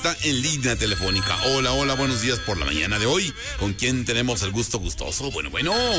Está en línea telefónica. Hola, hola, buenos días por la mañana de hoy. ¿Con quién tenemos el gusto gustoso? Bueno.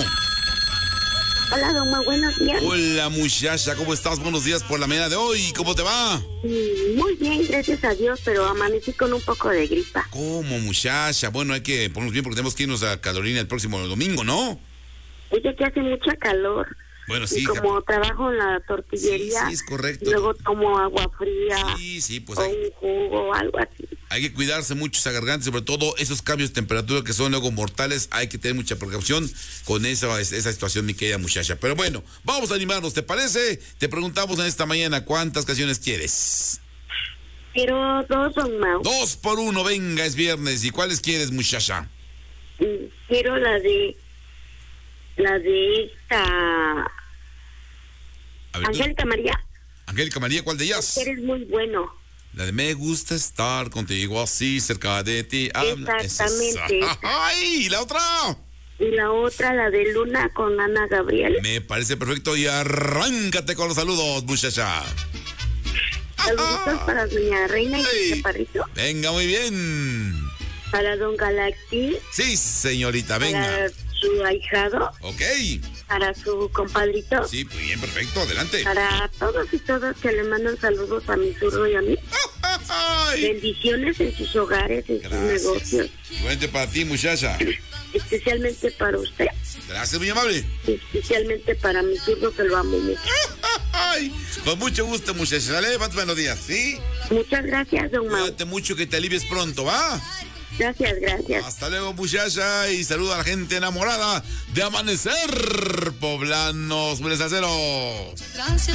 Hola, Doma, buenos días. Hola, muchacha, ¿cómo estás? Buenos días por la mañana de hoy. ¿Cómo te va? Muy bien, gracias a Dios, pero amanecí con un poco de gripa. ¿Cómo, muchacha? Bueno, hay que ponernos bien porque tenemos que irnos a Carolina el próximo domingo, ¿no? Oye, que hace mucha calor. Bueno, sí. Y como trabajo en la tortillería, sí, es correcto. Luego tomo agua fría. Sí, pues o un jugo o algo así. Hay que cuidarse mucho esa garganta, sobre todo esos cambios de temperatura que son luego mortales. Hay que tener mucha precaución con esa situación, mi querida muchacha. Pero bueno, vamos a animarnos, ¿te parece? Te preguntamos en esta mañana, ¿cuántas canciones quieres? Quiero 2, Don Mau. 2 por 1, venga, es viernes. ¿Y cuáles quieres, muchacha? Quiero la de esta... Angélica María. Angélica María, ¿cuál de ellas? Eres muy bueno. La de me gusta estar contigo así cerca de ti. Exactamente. ¡Ay! ¿Y la otra? Y la otra, la de Luna con Ana Gabriel. Me parece perfecto y arráncate con los saludos, muchacha. Saluditos para doña Reina y su chaparrito. Venga, muy bien. Para don Galaxy. Sí, señorita, venga. Para su ahijado. Ok. Para su compadrito. Sí, muy bien, perfecto, adelante. Para todos y todas que le mandan saludos a mi zurro y a mí. Bendiciones en sus hogares, en sus negocios. Igualmente para ti, muchacha. Especialmente para usted. Gracias, muy amable. Especialmente para mi zurro, que lo amo mucho. Con mucho gusto, muchacha. Dale, más buenos días, ¿sí? Muchas gracias, don Mau. Cuídate mucho, que te alivies pronto, ¿va? Gracias. Hasta luego, muchacha, y saluda a la gente enamorada de Amanecer Poblanos. Buenas a cero.